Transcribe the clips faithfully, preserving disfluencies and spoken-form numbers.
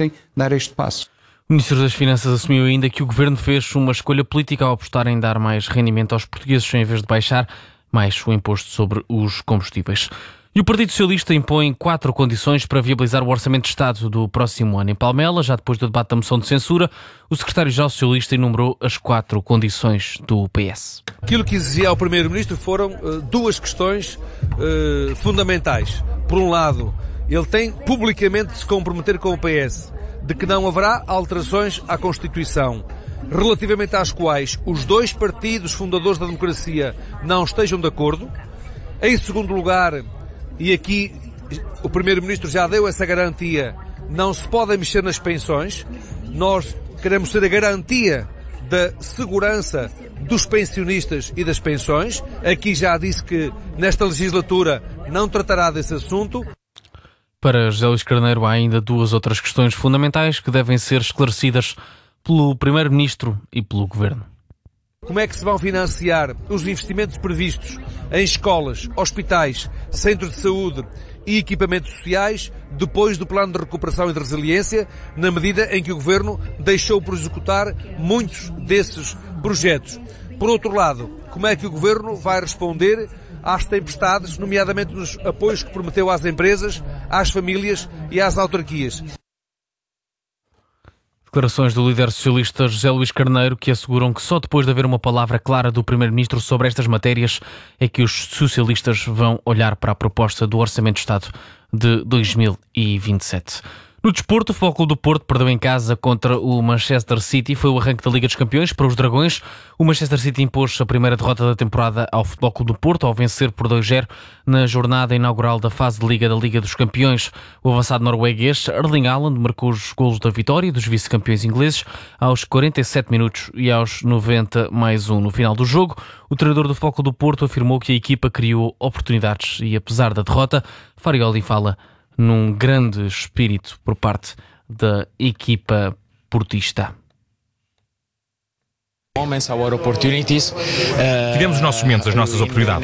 permitem dar este passo. O Ministro das Finanças assumiu ainda que o Governo fez uma escolha política ao apostar em dar mais rendimento aos portugueses em vez de baixar mais o imposto sobre os combustíveis. E o Partido Socialista impõe quatro condições para viabilizar o Orçamento de Estado do próximo ano. Em Palmela, já depois do debate da moção de censura, o secretário-geral socialista enumerou as quatro condições do P S. Aquilo que exigia ao Primeiro-Ministro foram uh, duas questões uh, fundamentais. Por um lado, ele tem publicamente de se comprometer com o P S de que não haverá alterações à Constituição, relativamente às quais os dois partidos fundadores da democracia não estejam de acordo. Em segundo lugar, e aqui o Primeiro-Ministro já deu essa garantia, não se podem mexer nas pensões. Nós queremos ser a garantia da segurança dos pensionistas e das pensões. Aqui já disse que nesta legislatura não tratará desse assunto. Para José Luís Carneiro há ainda duas outras questões fundamentais que devem ser esclarecidas pelo Primeiro-Ministro e pelo Governo. Como é que se vão financiar os investimentos previstos em escolas, hospitais, centros de saúde e equipamentos sociais depois do Plano de Recuperação e de Resiliência, na medida em que o Governo deixou por executar muitos desses projetos? Por outro lado, como é que o Governo vai responder às tempestades, nomeadamente nos apoios que prometeu às empresas, às famílias e às autarquias? Declarações do líder socialista José Luís Carneiro, que asseguram que só depois de haver uma palavra clara do Primeiro-Ministro sobre estas matérias é que os socialistas vão olhar para a proposta do Orçamento de Estado de dois mil e vinte e sete. No desporto, o Futebol Clube do Porto perdeu em casa contra o Manchester City. Foi o arranque da Liga dos Campeões para os Dragões. O Manchester City impôs a primeira derrota da temporada ao Futebol Clube do Porto ao vencer por dois a zero na jornada inaugural da fase de Liga da Liga dos Campeões. O avançado norueguês Erling Haaland marcou os golos da vitória dos vice-campeões ingleses aos quarenta e sete minutos e aos noventa mais um. No final do jogo, o treinador do Futebol Clube do Porto afirmou que a equipa criou oportunidades e, apesar da derrota, Farioli fala num grande espírito por parte da equipa portista. Tivemos os nossos momentos, as nossas oportunidades.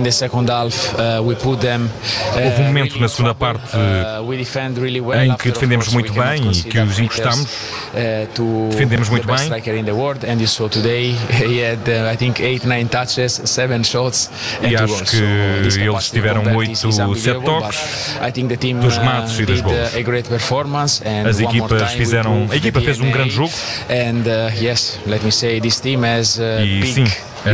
Houve um momento na segunda parte em que defendemos muito bem e que os encostamos. Defendemos muito bem. E acho que eles tiveram oito, sete toques dos remates e dos gols. As equipas fizeram... A equipa fez um grande jogo. E sim,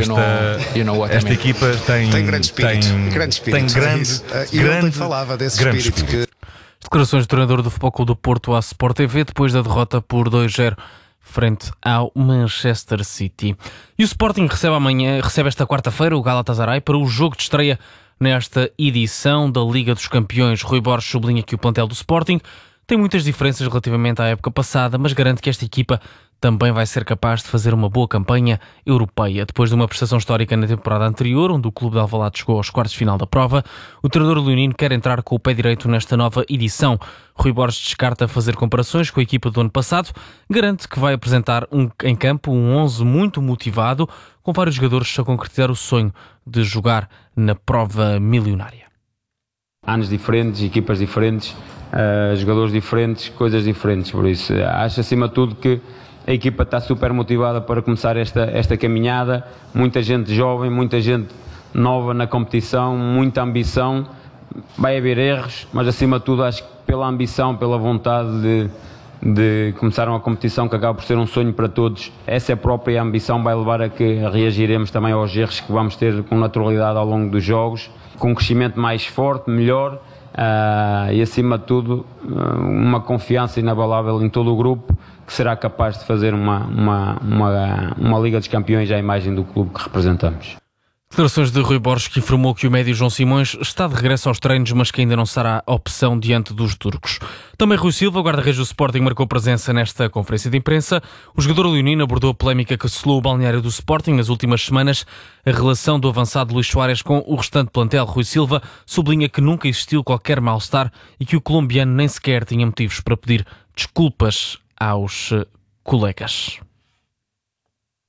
esta, esta equipa tem, tem grande espírito. Tem, grande espírito. Tem grande, e grande, ontem falava desse grande espírito. espírito. Que... Declarações do treinador do Futebol Clube do Porto à Sport T V depois da derrota por dois a zero frente ao Manchester City. E o Sporting recebe amanhã, recebe esta quarta-feira o Galatasaray para o jogo de estreia nesta edição da Liga dos Campeões. Rui Borges sublinha que o plantel do Sporting tem muitas diferenças relativamente à época passada, mas garante que esta equipa também vai ser capaz de fazer uma boa campanha europeia. Depois de uma prestação histórica na temporada anterior, onde o clube de Alvalade chegou aos quartos de final da prova, o treinador leonino quer entrar com o pé direito nesta nova edição. Rui Borges descarta fazer comparações com a equipa do ano passado, garante que vai apresentar um, em campo um onze muito motivado, com vários jogadores a concretizar o sonho de jogar na prova milionária. Anos diferentes, equipas diferentes, uh, jogadores diferentes, coisas diferentes, por isso acho acima de tudo que a equipa está super motivada para começar esta, esta caminhada, muita gente jovem, muita gente nova na competição, muita ambição, vai haver erros, mas acima de tudo acho que pela ambição, pela vontade de, de começar uma competição que acaba por ser um sonho para todos, essa própria ambição vai levar a que reagiremos também aos erros que vamos ter com naturalidade ao longo dos jogos, com um crescimento mais forte, melhor, uh, e acima de tudo uh, uma confiança inabalável em todo o grupo, que será capaz de fazer uma, uma, uma, uma Liga dos Campeões à imagem do clube que representamos. Declarações de Rui Borges, que informou que o médio João Simões está de regresso aos treinos, mas que ainda não será opção diante dos turcos. Também Rui Silva, o guarda-redes do Sporting, marcou presença nesta conferência de imprensa. O jogador leonino abordou a polémica que assolou o balneário do Sporting nas últimas semanas. A relação do avançado Luís Soares com o restante plantel. Rui Silva sublinha que nunca existiu qualquer mal-estar e que o colombiano nem sequer tinha motivos para pedir desculpas aos colegas.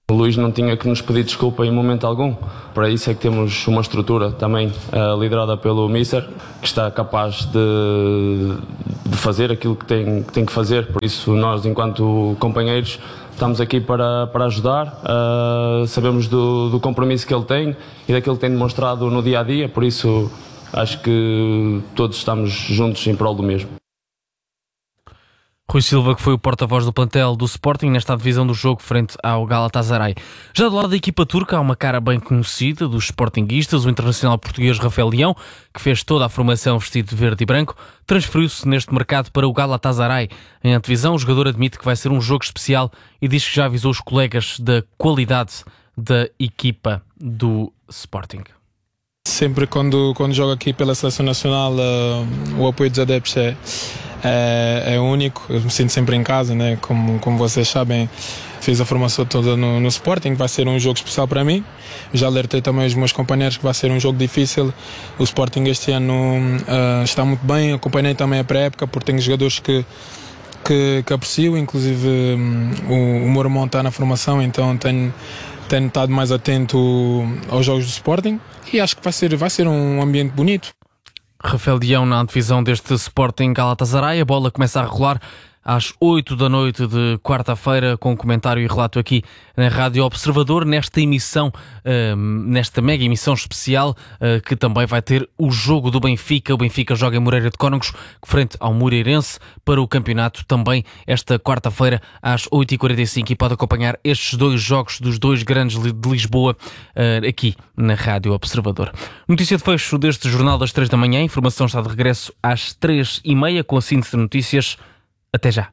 O Luís não tinha que nos pedir desculpa em momento algum. Para isso é que temos uma estrutura também uh, liderada pelo Mister, que está capaz de, de fazer aquilo que tem, que tem que fazer. Por isso nós, enquanto companheiros, estamos aqui para, para ajudar. Uh, sabemos do, do compromisso que ele tem e daquilo que tem demonstrado no dia a dia. Por isso acho que todos estamos juntos em prol do mesmo. Rui Silva, que foi o porta-voz do plantel do Sporting nesta divisão do jogo frente ao Galatasaray. Já do lado da equipa turca há uma cara bem conhecida dos sportinguistas, o internacional português Rafael Leão, que fez toda a formação vestido de verde e branco, transferiu-se neste mercado para o Galatasaray. Em antevisão, o jogador admite que vai ser um jogo especial e diz que já avisou os colegas da qualidade da equipa do Sporting. Sempre quando, quando jogo aqui pela Seleção Nacional, uh, o apoio dos adeptos é, é, é único. Eu me sinto sempre em casa, né? Como, como vocês sabem, fiz a formação toda no, no Sporting, vai ser um jogo especial para mim. Já alertei também os meus companheiros que vai ser um jogo difícil. O Sporting este ano uh, está muito bem, acompanhei também a pré-época, porque tenho jogadores que, que, que aprecio, inclusive um, o, o meu irmão está na formação, então tenho... Tenho estado mais atento aos jogos do Sporting e acho que vai ser, vai ser um ambiente bonito. Rafael Leão na antevisão deste Sporting Galatasaray. A bola começa a rolar às oito da noite de quarta-feira, com um comentário e relato aqui na Rádio Observador, nesta emissão, uh, nesta mega emissão especial, uh, que também vai ter o jogo do Benfica. O Benfica joga em Moreira de Cónegos, frente ao Moreirense, para o campeonato também esta quarta-feira às oito e quarenta e cinco, e pode acompanhar estes dois jogos dos dois grandes de Lisboa uh, aqui na Rádio Observador. Notícia de fecho deste Jornal das três da manhã. A informação está de regresso às três e meia com a síntese de notícias. Até já.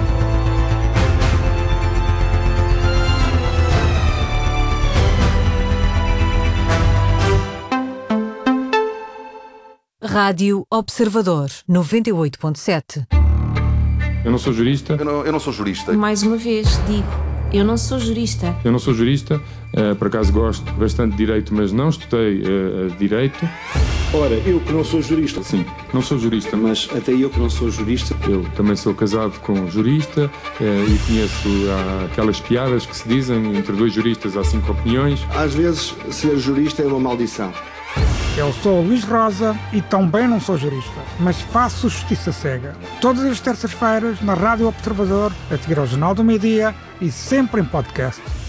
Rádio Observador noventa e oito ponto sete. Eu não sou jurista. Eu não, eu não sou jurista. Mais uma vez digo, eu não sou jurista. Eu não sou jurista, uh, por acaso gosto bastante de direito, mas não estudei uh, direito. Ora, eu que não sou jurista. Sim, não sou jurista. Mas até eu que não sou jurista. Eu também sou casado com um jurista uh, e conheço uh, aquelas piadas que se dizem, entre dois juristas há cinco opiniões. Às vezes, ser jurista é uma maldição. Eu sou Luís Rosa e também não sou jurista, mas faço justiça cega. Todas as terças-feiras na Rádio Observador, a seguir ao Jornal do Meio-Dia e sempre em podcast.